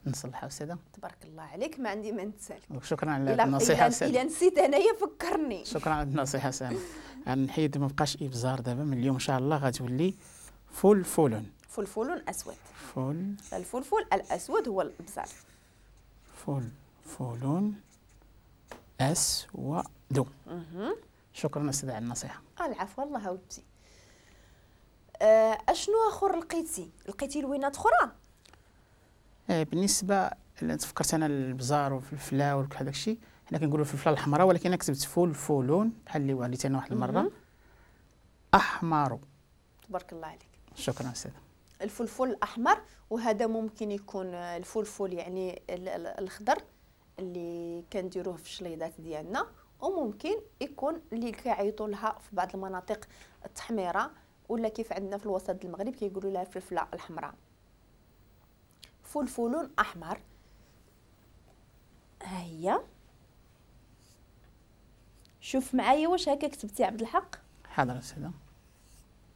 نصلحها استاذه. تبارك الله عليك، ما عندي ما نتسالك. شكرا على النصيحه استاذه. الا نسيت انايا فكرني. شكرا على النصيحه استاذه. غنحيد ما بقاش ابزار دابا، من اليوم ان شاء الله غتولي فلفل. فلفل اسود. الفلفل الاسود هو الابزار. فلفل اسود. شكرا استاذه على النصيحه. العفو، الله ودي. اشنو اخر لقيتي لوينات اخرى؟ بالنسبه تفكرت انا البزار والفلفله وهذاك الشيء، حنا كنقولوا الفلفله الحمراء، ولكن انا كتبت فلفل بحال اللي وليت انا واحد المره احمر. تبارك الله عليك. شكرا استاذه. الفلفل الاحمر، وهذا ممكن يكون الفلفل يعني الخضر اللي كنديروه في الشليضات ديالنا، وممكن يكون اللي كيعيطوا لها في بعض المناطق التحميره، ولا كيف عندنا في الوسط المغرب كيقولوا لها الفلفله الحمراء. فلفل احمر ها هي. شوف معايا واش هكا كتبتي عبد الحق. حاضر استاذه.